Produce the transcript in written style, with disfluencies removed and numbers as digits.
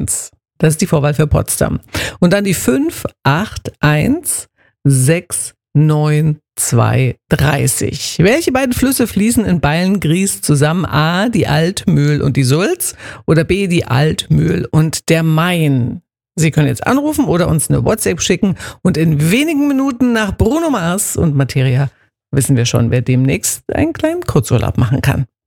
1. Das ist die Vorwahl für Potsdam. Und dann die 5816923. Welche beiden Flüsse fließen in Beilngries zusammen? A, die Altmühl und die Sulz oder B, die Altmühl und der Main? Sie können jetzt anrufen oder uns eine WhatsApp schicken und in wenigen Minuten nach Bruno Mars und Materia wissen wir schon, wer demnächst einen kleinen Kurzurlaub machen kann.